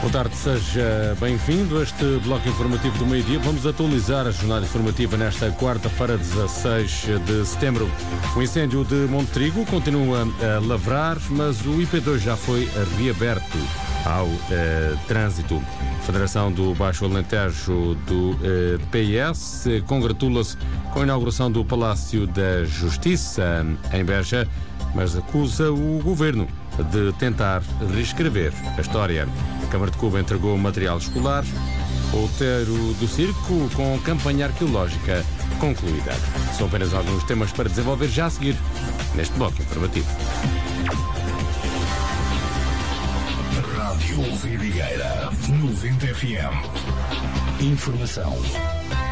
Boa tarde, seja bem-vindo a este bloco informativo do meio-dia. Vamos atualizar a jornada informativa nesta quarta-feira, 16 de setembro. O incêndio de Montrigo continua a lavrar, mas o IP2 já foi reaberto ao trânsito. A Federação do Baixo Alentejo do PS congratula-se com a inauguração do Palácio da Justiça em Beja, mas acusa o Governo de tentar reescrever a história. A Câmara de Cuba entregou material escolar. Outeiro do Circo com campanha arqueológica concluída. São apenas alguns temas para desenvolver já a seguir neste bloco informativo. Rádio Vidigueira 90 FM. Informação